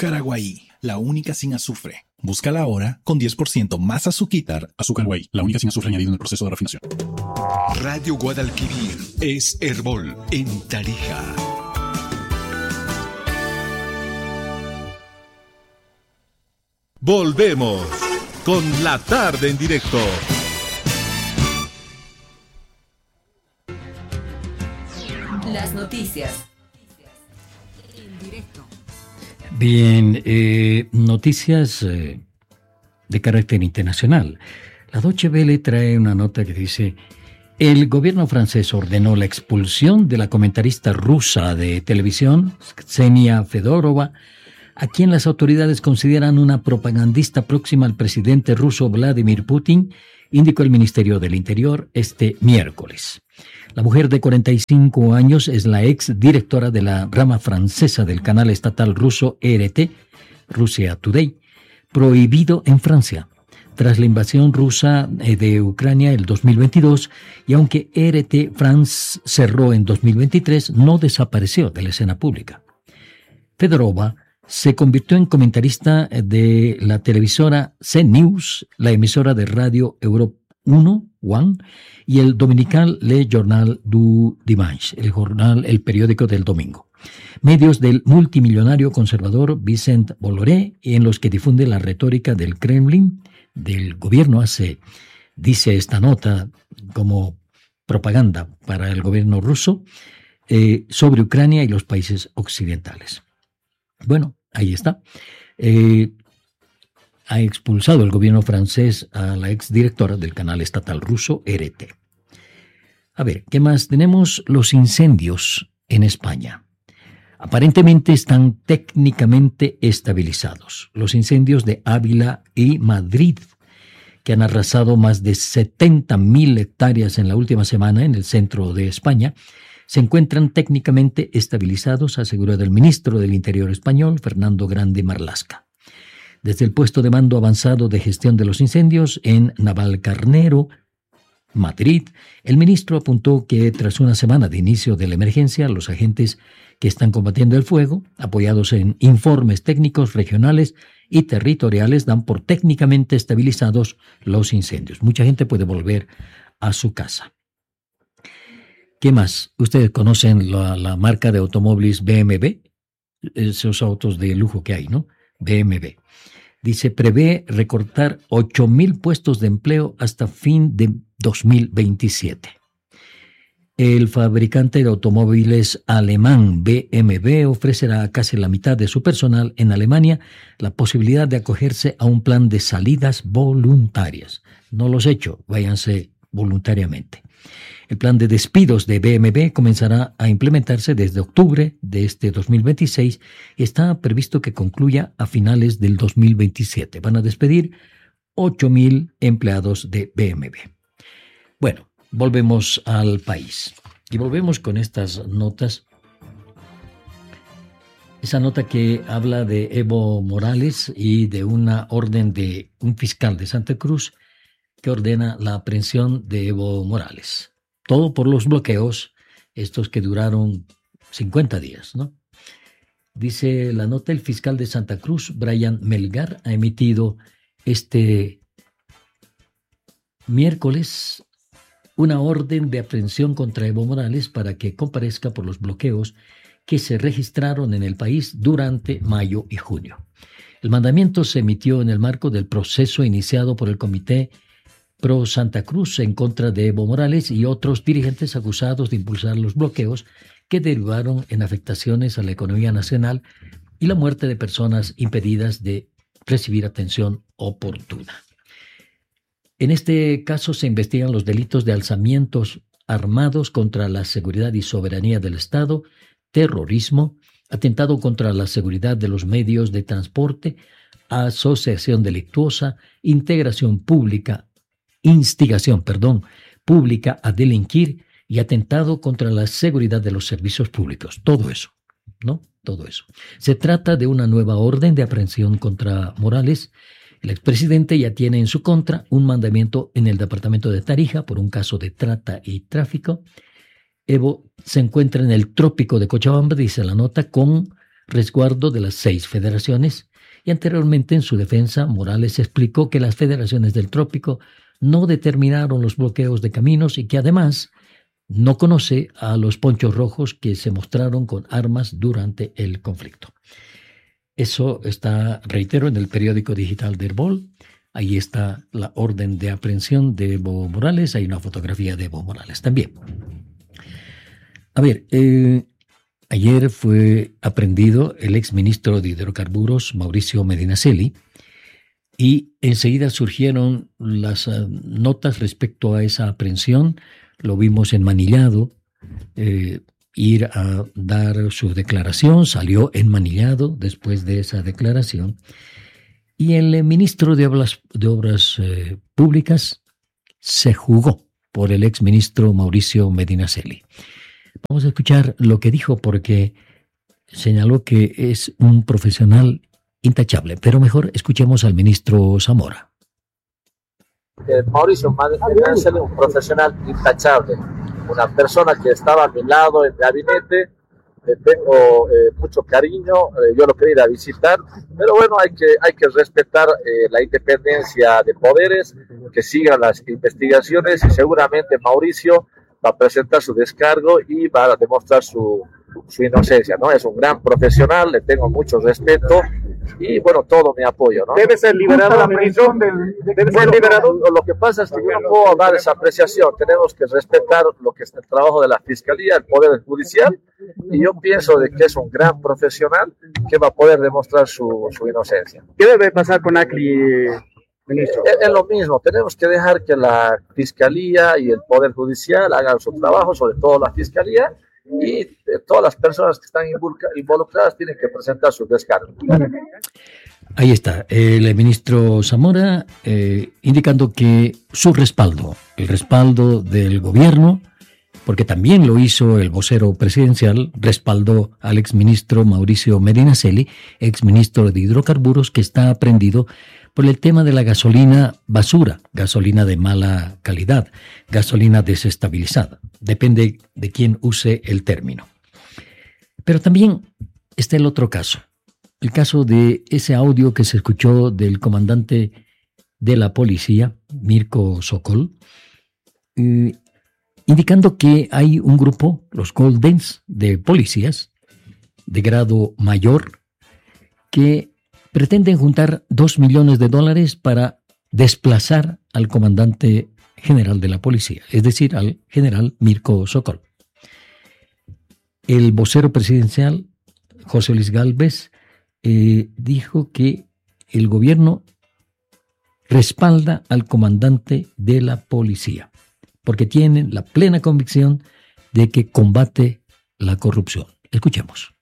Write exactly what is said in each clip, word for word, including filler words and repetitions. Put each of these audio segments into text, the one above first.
Azúcar Aguaí, la única sin azufre. Búscala ahora con diez por ciento más azúcar. Azúcar Aguaí, la única sin azufre añadido en el proceso de refinación. Radio Guadalquivir es Herbol en Tarija. Volvemos con la tarde en directo. Las noticias. En directo. Bien, eh, noticias eh, de carácter internacional. La Deutsche Welle trae una nota que dice: el gobierno francés ordenó la expulsión de la comentarista rusa de televisión, Ksenia Fedorova, a quien las autoridades consideran una propagandista próxima al presidente ruso Vladimir Putin, indicó el Ministerio del Interior este miércoles. La mujer de cuarenta y cinco años es la ex directora de la rama francesa del canal estatal ruso R T, Russia Today, prohibido en Francia tras la invasión rusa de Ucrania el dos mil veintidós, y aunque R T France cerró en dos mil veintitrés, no desapareció de la escena pública. Fedorova se convirtió en comentarista de la televisora CNews, la emisora de radio Europe uno, One, y el dominical Le Journal du Dimanche, el jornal, el periódico del domingo. Medios del multimillonario conservador Vicent Bolloré, en los que difunde la retórica del Kremlin, del gobierno, hace, dice esta nota, como propaganda para el gobierno ruso, eh, sobre Ucrania y los países occidentales. Bueno, ahí está. Eh, ha expulsado el gobierno francés a la exdirectora del canal estatal ruso R T. A ver, ¿qué más tenemos? Los incendios en España. Aparentemente están técnicamente estabilizados. Los incendios de Ávila y Madrid, que han arrasado más de setenta mil hectáreas en la última semana en el centro de España, se encuentran técnicamente estabilizados, aseguró el ministro del Interior español, Fernando Grande Marlaska. Desde el puesto de mando avanzado de gestión de los incendios en Navalcarnero, Madrid, el ministro apuntó que tras una semana de inicio de la emergencia, los agentes que están combatiendo el fuego, apoyados en informes técnicos regionales y territoriales, dan por técnicamente estabilizados los incendios. Mucha gente puede volver a su casa. ¿Qué más? Ustedes conocen la, la marca de automóviles B M W, esos autos de lujo que hay, ¿no? B M W. Dice, prevé recortar ocho mil puestos de empleo hasta fin de dos mil veintisiete. El fabricante de automóviles alemán B M W ofrecerá a casi la mitad de su personal en Alemania la posibilidad de acogerse a un plan de salidas voluntarias. No los he hecho, váyanse voluntariamente. El plan de despidos de B M W comenzará a implementarse desde octubre de este dos mil veintiséis y está previsto que concluya a finales del dos mil veintisiete. Van a despedir ocho mil empleados de B M W. Bueno, volvemos al país y volvemos con estas notas. Esa nota que habla de Evo Morales y de una orden de un fiscal de Santa Cruz que ordena la aprehensión de Evo Morales. Todo por los bloqueos, estos que duraron cincuenta días, ¿no? Dice la nota, el fiscal de Santa Cruz, Brian Melgar, ha emitido este miércoles una orden de aprehensión contra Evo Morales para que comparezca por los bloqueos que se registraron en el país durante mayo y junio. El mandamiento se emitió en el marco del proceso iniciado por el Comité Pro Santa Cruz en contra de Evo Morales y otros dirigentes acusados de impulsar los bloqueos que derivaron en afectaciones a la economía nacional y la muerte de personas impedidas de recibir atención oportuna. En este caso se investigan los delitos de alzamientos armados contra la seguridad y soberanía del Estado, terrorismo, atentado contra la seguridad de los medios de transporte, asociación delictuosa, integración pública, instigación, perdón, pública a delinquir y atentado contra la seguridad de los servicios públicos. Todo eso, ¿no? Todo eso. Se trata de una nueva orden de aprehensión contra Morales. El expresidente ya tiene en su contra un mandamiento en el departamento de Tarija por un caso de trata y tráfico. Evo se encuentra en el trópico de Cochabamba, dice la nota, con resguardo de las seis federaciones, y anteriormente en su defensa, Morales explicó que las federaciones del trópico no determinaron los bloqueos de caminos y que además no conoce a los ponchos rojos que se mostraron con armas durante el conflicto. Eso está, reitero, en el periódico digital de Herbol. Ahí está la orden de aprehensión de Evo Morales. Hay una fotografía de Evo Morales también. A ver, eh, ayer fue aprehendido el exministro de Hidrocarburos, Mauricio Medinaceli, y enseguida surgieron las uh, notas respecto a esa aprehensión. Lo vimos enmanillado, eh, ir a dar su declaración, salió enmanillado después de esa declaración. Y el eh, ministro de Obras, de Obras eh, Públicas se jugó por el exministro Mauricio Medinaceli. Vamos a escuchar lo que dijo porque señaló que es un profesional intachable, pero mejor escuchemos al ministro Zamora. Eh, Mauricio Medinaceli es un profesional intachable, una persona que estaba a mi lado en mi gabinete, le tengo eh, mucho cariño, eh, yo lo quería ir a visitar, pero bueno, hay que, hay que respetar eh, la independencia de poderes, que sigan las investigaciones, y seguramente Mauricio va a presentar su descargo y va a demostrar su, su inocencia, ¿no? Es un gran profesional, le tengo mucho respeto y bueno, todo mi apoyo, ¿no? ¿Debe ser liberado la prisión? Del, ¿Debe ser liberado? Lo, lo que pasa es que yo no puedo dar esa apreciación, tenemos que respetar lo que es el trabajo de la Fiscalía, el Poder Judicial, y yo pienso de que es un gran profesional que va a poder demostrar su, su inocencia. ¿Qué debe pasar con Acli, ministro? Es, es lo mismo, tenemos que dejar que la Fiscalía y el Poder Judicial hagan su trabajo, sobre todo la Fiscalía, y eh, todas las personas que están involucradas tienen que presentar sus descargos. Ahí está, el ministro Zamora eh, indicando que su respaldo, el respaldo del gobierno, porque también lo hizo el vocero presidencial, respaldó al exministro Mauricio Medinaceli, exministro de Hidrocarburos, que está aprehendido por el tema de la gasolina basura, gasolina de mala calidad, gasolina desestabilizada. Depende de quién use el término. Pero también está el otro caso, el caso de ese audio que se escuchó del comandante de la policía, Mirko Sokol, eh, indicando que hay un grupo, los Goldens, de policías de grado mayor, que pretenden juntar dos millones de dólares para desplazar al comandante general de la policía, es decir, al general Mirko Sokol. El vocero presidencial, José Luis Gálvez, eh, dijo que el gobierno respalda al comandante de la policía, porque tienen la plena convicción de que combate la corrupción. Escuchemos.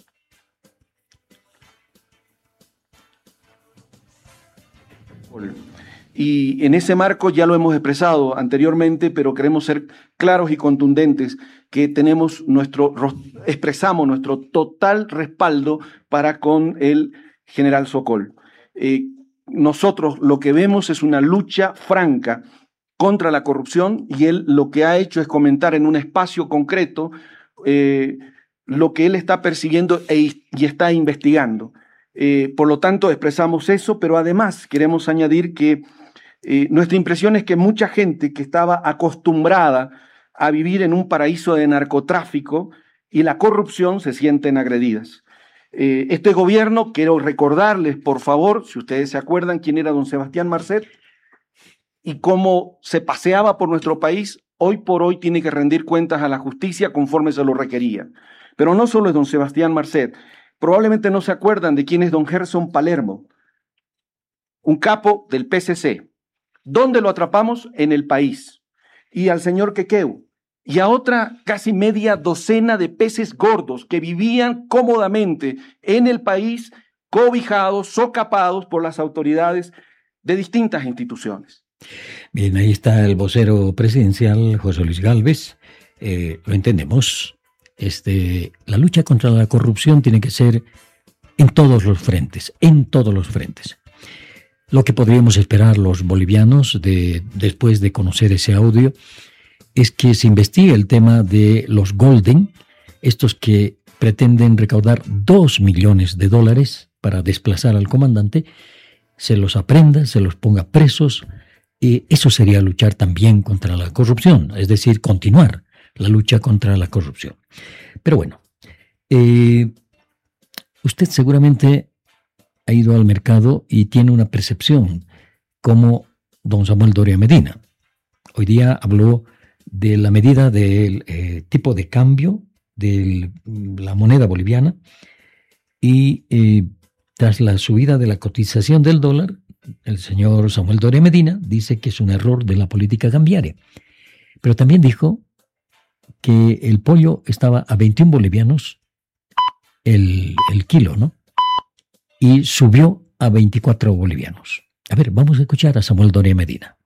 Y en ese marco ya lo hemos expresado anteriormente, pero queremos ser claros y contundentes que tenemos nuestro, expresamos nuestro total respaldo para con el general Sokol. Eh, nosotros lo que vemos es una lucha franca contra la corrupción y él lo que ha hecho es comentar en un espacio concreto eh, lo que él está persiguiendo e, y está investigando. Eh, por lo tanto, expresamos eso, pero además queremos añadir que eh, nuestra impresión es que mucha gente que estaba acostumbrada a vivir en un paraíso de narcotráfico y la corrupción se sienten agredidas. Eh, este gobierno, quiero recordarles, por favor, si ustedes se acuerdan quién era don Sebastián Marcet y cómo se paseaba por nuestro país, hoy por hoy tiene que rendir cuentas a la justicia conforme se lo requería. Pero no solo es don Sebastián Marcet, probablemente no se acuerdan de quién es don Gerson Palermo, un capo del P C C. ¿Dónde lo atrapamos? En el país. Y al señor Quequeu, y a otra casi media docena de peces gordos que vivían cómodamente en el país, cobijados, socapados por las autoridades de distintas instituciones. Bien, ahí está el vocero presidencial, José Luis Gálvez. Eh, lo entendemos. Este, la lucha contra la corrupción tiene que ser en todos los frentes, en todos los frentes. Lo que podríamos esperar los bolivianos de, después de conocer ese audio es que se investigue el tema de los Golden, estos que pretenden recaudar dos millones de dólares para desplazar al comandante, se los aprenda, se los ponga presos. Y eso sería luchar también contra la corrupción, es decir, continuar la lucha contra la corrupción. Pero bueno, eh, usted seguramente ha ido al mercado y tiene una percepción como don Samuel Doria Medina. Hoy día habló de la medida del eh, tipo de cambio de la moneda boliviana y eh, tras la subida de la cotización del dólar, el señor Samuel Doria Medina dice que es un error de la política cambiaria. Pero también dijo que el pollo estaba a veintiún bolivianos el, el kilo, ¿no? Y subió a veinticuatro bolivianos. A ver, vamos a escuchar a Samuel Doria Medina.